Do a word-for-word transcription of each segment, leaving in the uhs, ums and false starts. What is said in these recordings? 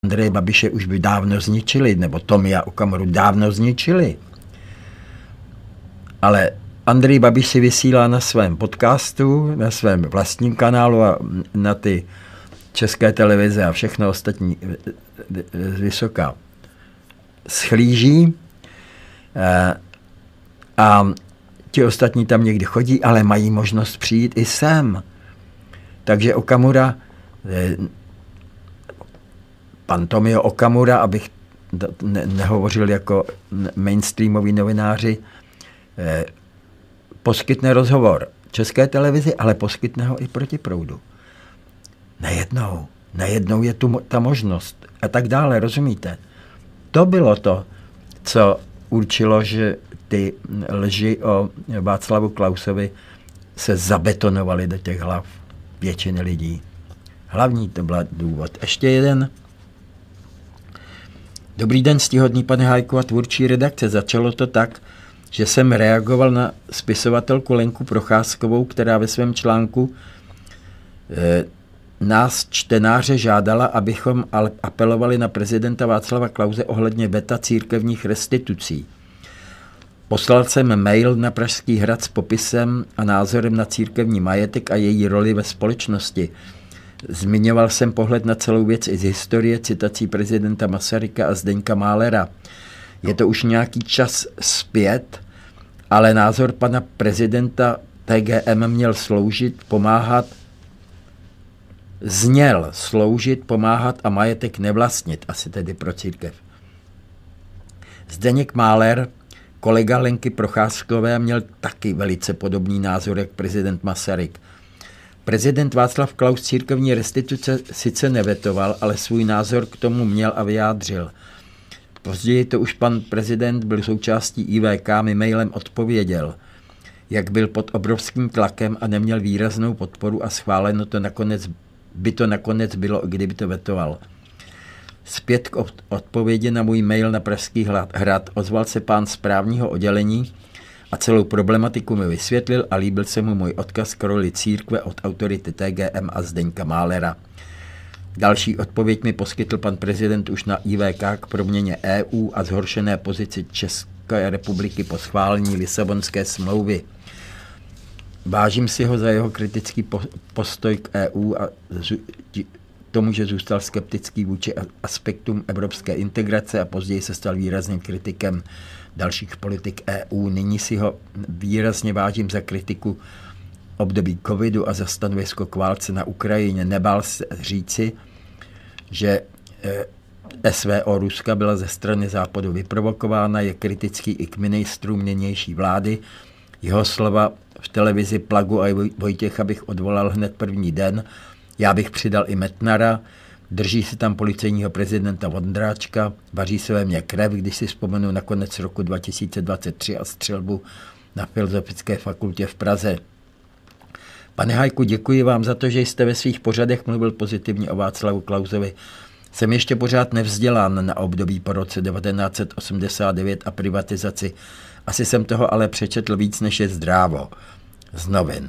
Andreje Babiše už by dávno zničili, nebo Tomia Okamuru dávno zničili. Ale Andrej Babiš si vysílá na svém podcastu, na svém vlastním kanálu a na ty České televize a všechno ostatní z vysoká schlíží. A ti ostatní tam někdy chodí, ale mají možnost přijít i sem. Takže Okamura, pan Tomio Okamura, abych ne, nehovořil jako mainstreamoví novináři, eh, poskytne rozhovor České televizi, ale poskytne ho i proti proudu. Nejednou, nejednou je tu ta možnost a tak dále, rozumíte? To bylo to, co určilo, že ty lži o Václavu Klausovi se zabetonovaly do těch hlav většiny lidí. Hlavní to byl důvod. Ještě jeden. Dobrý den, ctihodný pane Hájku a tvůrčí redakce. Začalo to tak, že jsem reagoval na spisovatelku Lenku Procházkovou, která ve svém článku e, nás čtenáře žádala, abychom apelovali na prezidenta Václava Klause ohledně veta církevních restitucí. Poslal jsem mail na Pražský hrad s popisem a názorem na církevní majetek a její roli ve společnosti. Zmiňoval jsem pohled na celou věc i z historie, citací prezidenta Masaryka a Zdeňka Málera. Je to už nějaký čas zpět, ale názor pana prezidenta T G M měl sloužit, pomáhat, zněl sloužit, pomáhat a majetek nevlastnit, asi tedy pro církev. Zdeněk Máler, kolega Lenky Procházkové, měl taky velice podobný názor jak prezident Masaryk. Prezident Václav Klaus církevní restituce sice nevetoval, ale svůj názor k tomu měl a vyjádřil. Později to už pan prezident byl součástí I V K, mi mailem odpověděl, jak byl pod obrovským tlakem a neměl výraznou podporu a schváleno to nakonec, by to nakonec bylo, kdyby to vetoval. Zpět k odpovědi na můj mail na Pražský hrad ozval se pán z právního oddělení a celou problematiku mi vysvětlil a líbil se mu můj odkaz k roli církve od autority T G M a Zdeňka Málera. Další odpověď mi poskytl pan prezident už na I V K k proměně E U a zhoršené pozici České republiky po schválení Lisabonské smlouvy. Vážím si ho za jeho kritický postoj k E U a tomu, že zůstal skeptický vůči aspektům evropské integrace a později se stal výrazným kritikem dalších politik E U. Nyní si ho výrazně vážím za kritiku období covidu a za stanovisko k válce na Ukrajině. Nebál se říci, že S V O Ruska byla ze strany Západu vyprovokována, je kritický i k ministrům nynější vlády. Jeho slova v televizi Plagu a Vojtěcha bych odvolal hned první den. Já bych přidal i Metnara, drží se tam policejního prezidenta Vondráčka, vaří se ve mně krev, když si vzpomenu na konec roku dva tisíce dvacet tři a střelbu na Filozofické fakultě v Praze. Pane Hájku, děkuji vám za to, že jste ve svých pořadech mluvil pozitivně o Václavu Klausovi. Jsem ještě pořád nevzdělán na období po roce devatenáct set osmdesát devět a privatizaci. Asi jsem toho ale přečetl víc, než je zdrávo. Z novin.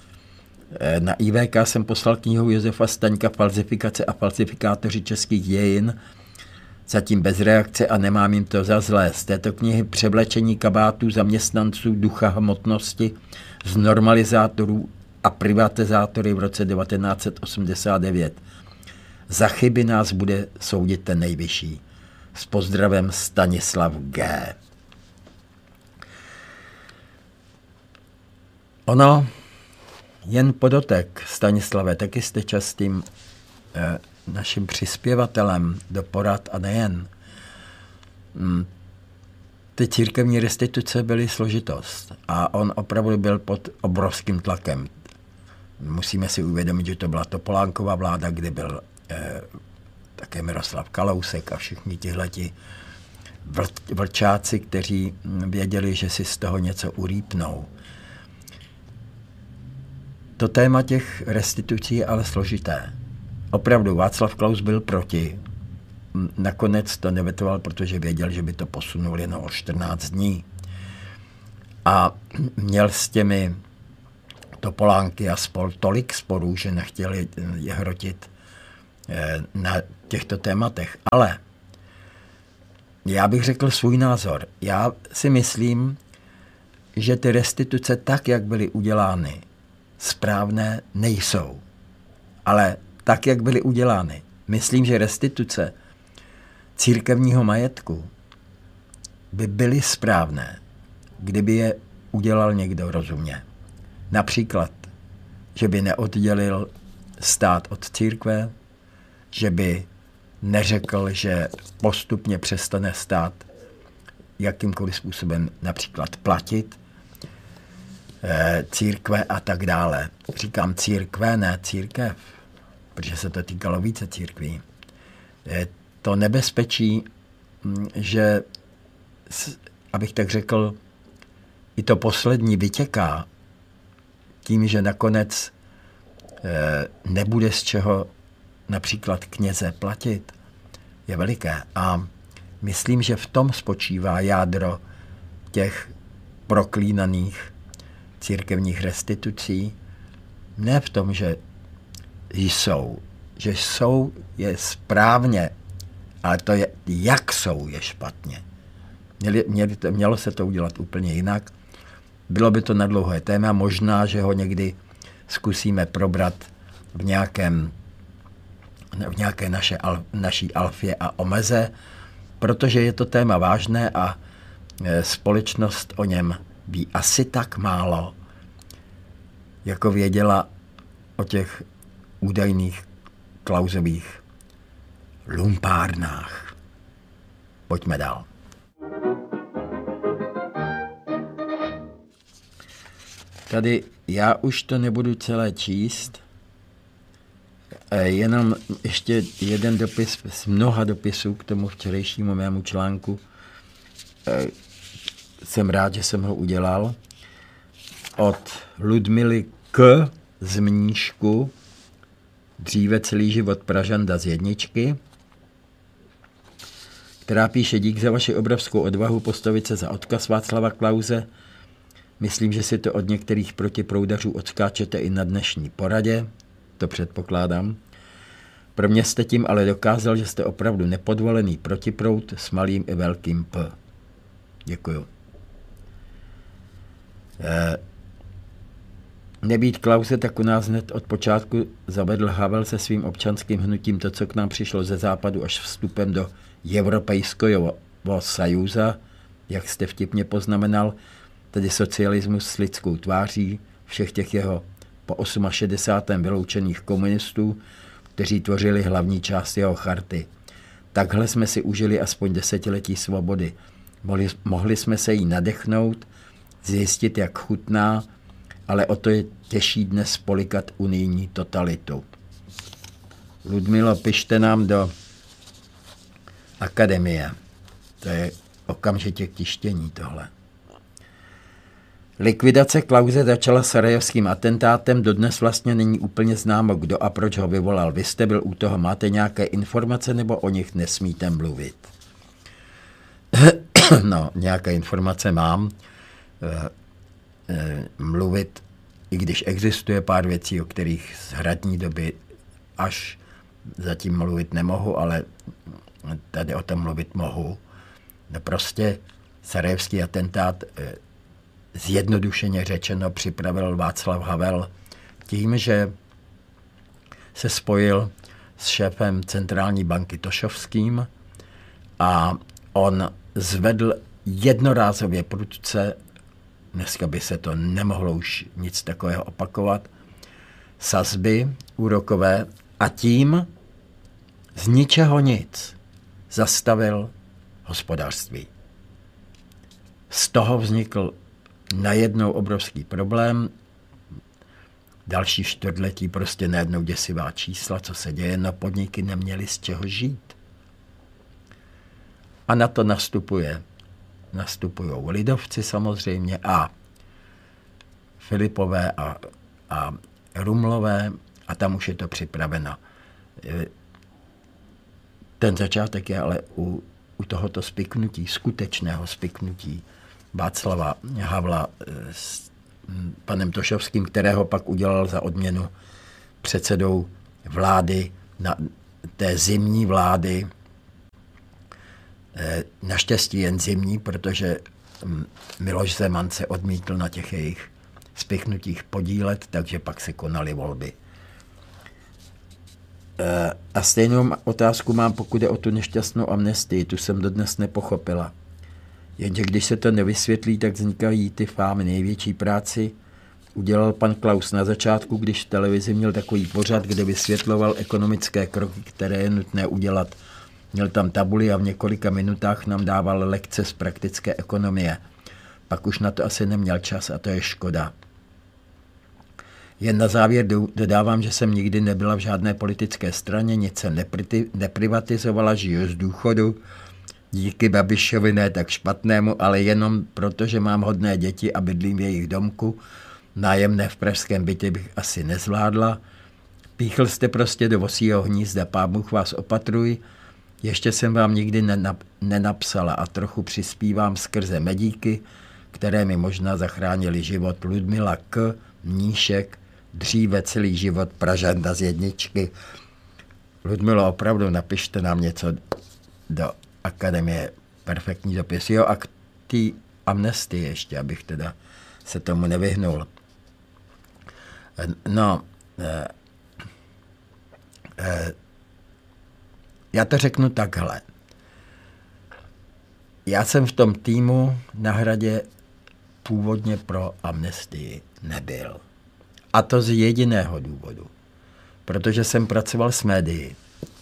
Na I V K jsem poslal knihu Josefa Staňka Falzifikace a falsifikátoři českých dějin, zatím bez reakce a nemám jim to za zlé. Z této knihy Převlečení kabátů zaměstnanců ducha hmotnosti z normalizátorů a privatizátory v roce devatenáct set osmdesát devět. Za chyby nás bude soudit ten nejvyšší. S pozdravem Stanislav G. Ono, jen podotek, Stanislave, taky jste častým eh, naším přispěvatelem do porad a nejen. Hmm. Ty církevní restituce byly složitost a on opravdu byl pod obrovským tlakem. Musíme si uvědomit, že to byla Topolánková vláda, kde byl eh, také Miroslav Kalousek a všichni tihleti vl, vlčáci, kteří věděli, že si z toho něco urýpnou. To téma těch restitucí je ale složité. Opravdu Václav Klaus byl proti. Nakonec to nevetoval, protože věděl, že by to posunul jen o čtrnáct dní. A měl s těmi Topolánky a spol tolik sporů, že nechtěli je hrotit na těchto tématech. Ale já bych řekl svůj názor. Já si myslím, že ty restituce tak, jak byly udělány, správné nejsou. Ale tak, jak byly udělány. Myslím, že restituce církevního majetku by byly správné, kdyby je udělal někdo rozumně. Například, že by neoddělil stát od církve, že by neřekl, že postupně přestane stát jakýmkoliv způsobem například platit eh, církve a tak dále. Říkám církve, ne církev, protože se to týkalo více církví. Je to nebezpečí, že, abych tak řekl, i to poslední vytěká tím, že nakonec eh, nebude z čeho například kněze platit, je veliké. A myslím, že v tom spočívá jádro těch proklínaných církevních restitucí. Ne v tom, že jsou. Že jsou je správně, ale to je, jak jsou, je špatně. Měli, měli to, mělo se to udělat úplně jinak. Bylo by to na dlouhé téma, možná, že ho někdy zkusíme probrat v nějakém v nějaké naše, naší alfě a omeze, protože je to téma vážné a společnost o něm ví asi tak málo, jako věděla o těch údajných Klausových lumpárnách. Pojďme dál. Tady já už to nebudu celé číst, jenom ještě jeden dopis z mnoha dopisů k tomu včerejšímu mému článku. Jsem rád, že jsem ho udělal. Od Ludmily K. z Mníšku, dříve celý život Pražanda z jedničky, která píše: dík za vaši obrovskou odvahu postavit se za odkaz Václava Klause. Myslím, že si to od některých protiproudařů odskáčete i na dnešní poradě. To předpokládám. Pro mě jste tím ale dokázal, že jste opravdu nepodvolený protiproud s malým i velkým P. Děkuju. E, nebýt Klause, tak u nás hned od počátku zavedl Havel se svým občanským hnutím to, co k nám přišlo ze západu až vstupem do Evropejského Sajuza, jak jste vtipně poznamenal, tedy socialismus s lidskou tváří, všech těch jeho po šedesátém osmém vyloučených komunistů, kteří tvořili hlavní část jeho charty. Takhle jsme si užili aspoň desetiletí svobody. Mohli, mohli jsme se jí nadechnout, zjistit, jak chutná, ale o to je těžší dnes polikat unijní totalitu. Ludmilo, pište nám do akademie. To je okamžitě k tištění tohle. Likvidace Klause začala sarajevským atentátem, dodnes vlastně není úplně známo, kdo a proč ho vyvolal. Vy jste byl u toho, máte nějaké informace, nebo o nich nesmíte mluvit? No, nějaké informace mám. Mluvit, i když existuje pár věcí, o kterých z hradní doby až zatím mluvit nemohu, ale tady o tom mluvit mohu. No prostě sarajevský atentát, zjednodušeně řečeno, připravil Václav Havel tím, že se spojil s šéfem centrální banky Tošovským a on zvedl jednorázově prudce, dneska by se to nemohlo už nic takového opakovat, sazby úrokové a tím z ničeho nic zastavil hospodářství. Z toho vznikl najednou obrovský problém, další čtvrtletí prostě najednou děsivá čísla, co se děje, no podniky neměly z čeho žít. A na to nastupuje, nastupují lidovci samozřejmě a Filipové a, a Rumlové a tam už je to připraveno. Ten začátek je ale u, u tohoto spiknutí, skutečného spiknutí Václava Havla s panem Tošovským, kterého pak udělal za odměnu předsedou vlády na, té zimní vlády, naštěstí jen zimní, protože Miloš Zeman se odmítl na těch jejich spiknutích podílet, takže pak se konaly volby. A stejnou otázku mám, pokud je o tu nešťastnou amnestii, tu jsem dodnes nepochopila. Jenže když se to nevysvětlí, tak vznikají ty fámy. Největší práci udělal pan Klaus na začátku, když v televizi měl takový pořad, kde vysvětloval ekonomické kroky, které je nutné udělat. Měl tam tabuli a v několika minutách nám dával lekce z praktické ekonomie. Pak už na to asi neměl čas a to je škoda. Jen na závěr dodávám, že jsem nikdy nebyla v žádné politické straně, nic jsem neprivatizovala, žiju z důchodu. Díky Babišovi ne tak špatnému, ale jenom proto, že mám hodné děti a bydlím v jejich domku. Nájemné v pražském bytě bych asi nezvládla. Píchl jste prostě do vosího hnízda, Pán Bůh vás opatruj. Ještě jsem vám nikdy nenapsala a trochu přispívám skrze medíky, které mi možná zachránili život. Ludmila K., Mníšek, dříve celý život Pražanda z jedničky. Ludmilo, opravdu napište nám něco do akademie, perfektní dopis. Jo, a k té amnestii ještě, abych teda se tomu nevyhnul. No, eh, eh, já to řeknu takhle. Já jsem v tom týmu na Hradě původně pro amnestii nebyl. A to z jediného důvodu. Protože jsem pracoval s médií.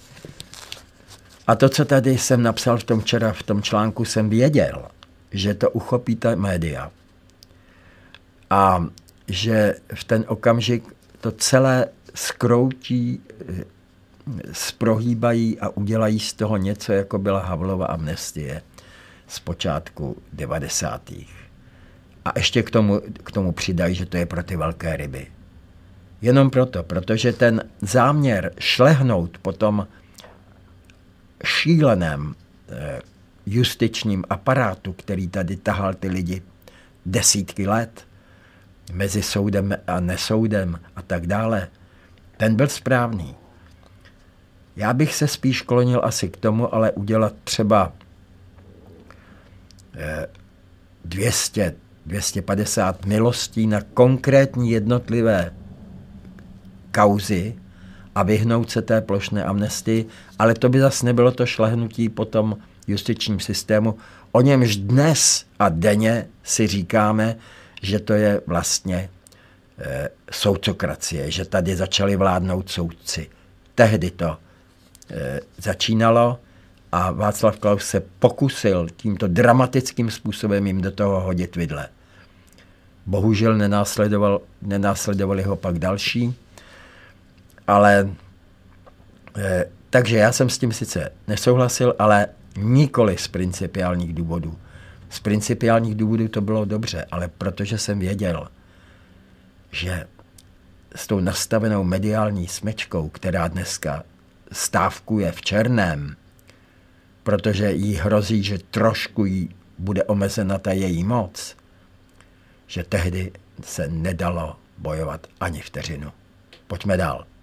A to, co tady jsem napsal v tom včera, v tom článku, jsem věděl, že to uchopí ta média. A že v ten okamžik to celé skroutí, sprohýbají a udělají z toho něco, jako byla Havlova amnestie z počátku devadesátých. A ještě k tomu, k tomu přidají, že to je pro ty velké ryby. Jenom proto, protože ten záměr šlehnout po tom šíleném eh, justičním aparátu, který tady tahal ty lidi desítky let, mezi soudem a nesoudem a tak dále, ten byl správný. Já bych se spíš klonil asi k tomu, ale udělat třeba eh, dvě stě, dvě stě padesát milostí na konkrétní jednotlivé kauzy a vyhnout se té plošné amnestii, ale to by zase nebylo to šlehnutí po tom justičním systému. O němž dnes a denně si říkáme, že to je vlastně e, soudcokracie, že tady začali vládnout soudci. Tehdy to e, začínalo a Václav Klaus se pokusil tímto dramatickým způsobem jim do toho hodit vidle. Bohužel nenásledoval, nenásledovali ho pak další, ale e, takže já jsem s tím sice nesouhlasil, ale nikoli z principiálních důvodů. Z principiálních důvodů to bylo dobře, ale protože jsem věděl, že s tou nastavenou mediální smečkou, která dneska stávkuje v černém, protože jí hrozí, že trošku jí bude omezena ta její moc, že tehdy se nedalo bojovat ani vteřinu. Pojďme dál.